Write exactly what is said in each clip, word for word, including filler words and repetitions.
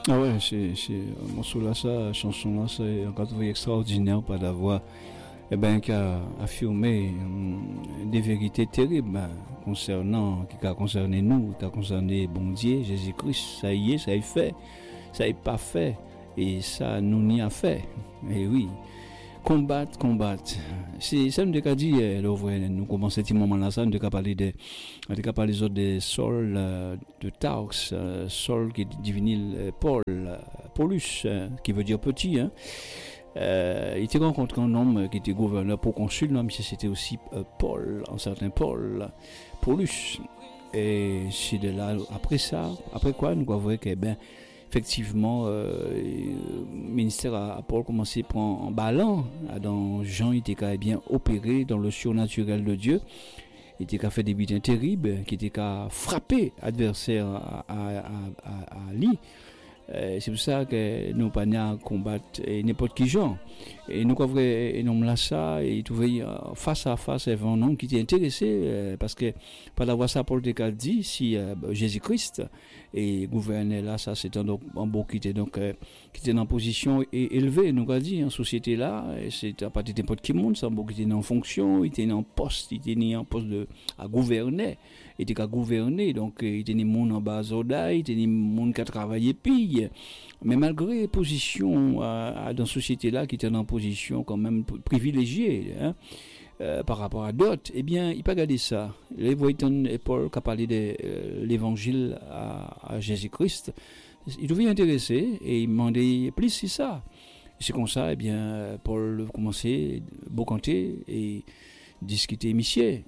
Ah ouais, c'est, c'est, euh, morceau là, ça, chanson là, c'est encore trouvé extraordinaire par d'avoir, eh ben, qui a affirmé hum, des vérités terribles hein, concernant, qui a concerné nous, qui a concerné bon Dieu, Jésus-Christ, ça y est, ça y est fait, ça y est pas fait, et ça nous n'y a fait. Et oui, combattre, combattre. C'est ça nous a dit, euh, là, vrai, nous commençons à ce moment-là, ça nous a parlé de, on a parlé des autres de Saul, euh, de Tarx, euh, Saul qui est divinil euh, Paul, euh, Paulus, euh, qui veut dire petit, hein. Euh, il était rencontré un homme qui était gouverneur pour consul, non, mais c'était aussi euh, Paul, un certain Paul, Paulus. Et c'est de là, après ça, après quoi, nous avons vu que, ben, effectivement, euh, le ministère a, a Paul commencé à prendre en ballon, dans Jean, il était quand bien opéré dans le surnaturel de Dieu. Il était qu'à faire des butins terribles, qui était qu'à frapper adversaire à, à, à, à, à lui. Euh, c'est pour ça que nous pas à combattre n'importe qui genre. Et nous avons un homme là ça et trouvé face à face avec un homme qui était intéressé euh, parce que par la voix ça Paul de dit si euh, Jésus-Christ et gouverneur là ça c'est un un beau qui était donc euh, qui était en position élevée nous a dit en société là c'est pas n'importe qui monde ça beau qui était en fonction, il était en poste, il était en poste de à gouverner, il était qu'à gouverner donc il était ni monde en bas d'oda, il était ni monde qui a travaillé puis mais malgré position euh, dans société là qui était en position quand même privilégiée hein, euh, par rapport à d'autres, eh bien il pas gardé ça. Les Voiton et Paul qui a parlé de euh, l'évangile à, à Jésus-Christ, il devait intéresser et il demandait plus c'est ça. C'est comme ça, eh bien Paul commençait à bocanter et discuter missier.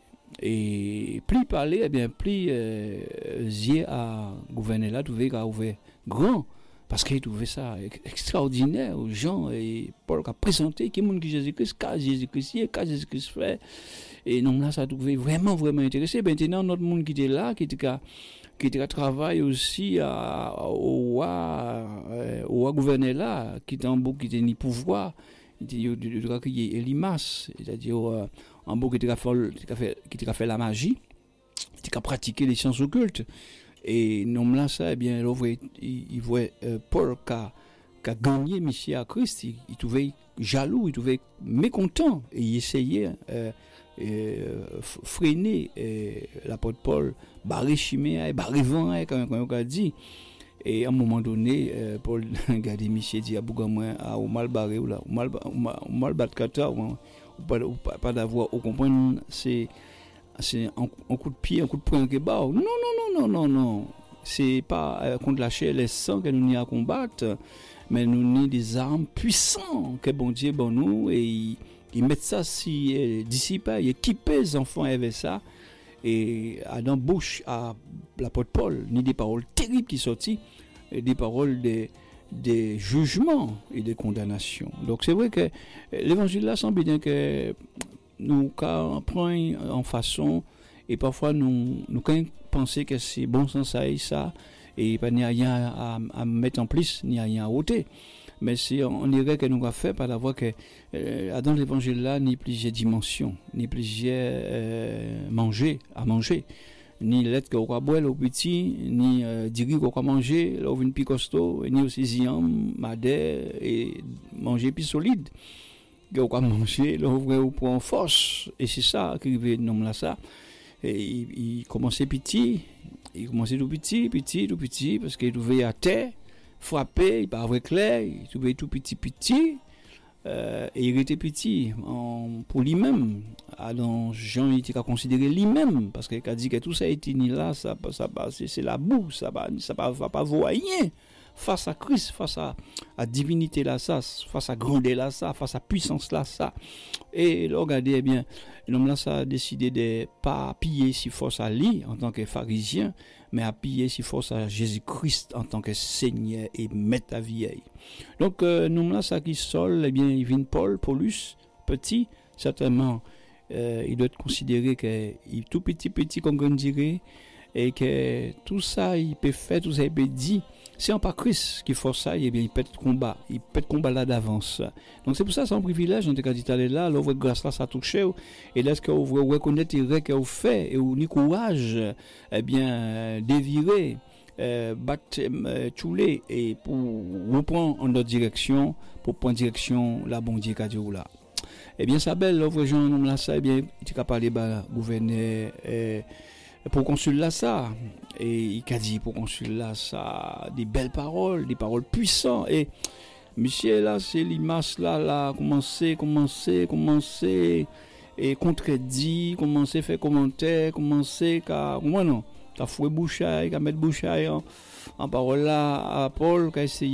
Et plus il parlait, eh bien plus euh, Zier a gouverné là, trouvé qu'il a ouvert grand. Parce qu'il trouvait ça extraordinaire aux gens et Paul a présenté qui monde qui Jésus-Christ, qu'a Jésus-Christ, qu'a Jésus-Christ fait. Et non là ça trouvait vraiment vraiment intéressé. Maintenant notre monde qui était là, qui était qui était à travail aussi à, au roi au gouverner là, qui était en beau qui était ni pouvoir, il était de Elimas, c'est-à-dire en beau qui était fait qui était fait la magie, qui était pratiquer les sciences occultes. Et non là ça eh bien il, il, il voit euh, Paul qui a gagné Messie à Christ, il, il trouvait jaloux, il trouvait mécontent et il essayait euh, euh, freiner euh, l'apôtre Paul, barrer chimé, barrer vent comme on a dit. Et à un moment donné euh, Paul regardé Messie dit à Bougamouin à ou mal barré ou là ou mal ou mal battre kata ou pas pas d'avoir au comprendre c'est c'est un, un coup de pied, un coup de poing que bas. Non, non, non, non, non, non. C'est pas euh, contre la chair et le sang que nous n'y à combattre, mais nous n'y des armes puissantes que bon Dieu bon nous et ils il mettent ça si euh, d'ici pas, ils équipent les enfants avec ça et à dans bouche à l'apôtre Paul, ni des paroles terribles qui sortent, des paroles de des jugements et des condamnations. Donc c'est vrai que l'évangile là semble bien que nous quand prend en façon et parfois nous nous quand penser que c'est bon sens ça et ça et pas n'y a rien à, à mettre en plus ni rien à ôter, mais c'est on dirait que nous avons fait par la voie que euh, dans l'évangile là ni plusieurs dimensions ni plusieurs euh, manger à manger ni lettre qu'on va boire au petit ni euh, diri qu'on va manger là une picosto ni aussi ziam madère et manger plus solide qu'on va manger là ouvrir au point force et c'est ça qui veut nom là ça et il, il commençait petit il commençait tout petit petit tout petit parce qu'il trouvait à terre frappé il pas vrai clair il trouvait tout petit petit euh, et il était petit en, pour lui-même alors Jean il était à considérer lui-même parce qu'il a dit que tout ça était ni là ça ça c'est, c'est la boue ça va ça va, va pas voir rien face à Christ, face à à divinité là ça, face à grandeur là ça, face à puissance là ça. Et là regardez eh bien, l'homme là ça a décidé de pas piller si force à lui en tant que pharisien, mais à piller si force à Jésus-Christ en tant que Seigneur et maître à vieille. Donc euh, l'homme là ça qui sol eh bien il vient Paul, Paulus, petit, certainement euh, il doit être considéré que il tout petit petit comme on dirait et que tout ça il peut faire tout ça il peut dire c'est en pas Christ qui force ça et bien il peut être combat il peut être combat là d'avance donc c'est pour ça c'est un privilège on te dit d'aller là l'ouvre grâce là ça touche et là ce que vous reconnaître que vous fait et vous ni courage eh bien dévirer euh, battre euh, Choulé et pour reprendre en notre direction, pour prendre direction la bon Dieu qu'a dit là. Eh bien, ça belle, l'ouvre Jean, nous là, ça, eh bien, il a parlé, bah, gouverneur, euh, pour consul là, ça. Et il a dit, pour consul là, ça, des belles paroles, des paroles puissantes. Et, monsieur, là, c'est l'image, là, là, commencer, commencer, commencer, et contredit, commencer, faire commentaire, commencer, car, comment non, t'as foué bouchaille, qu'à mettre bouchaille en, en parole là, à Paul, qu'a essayé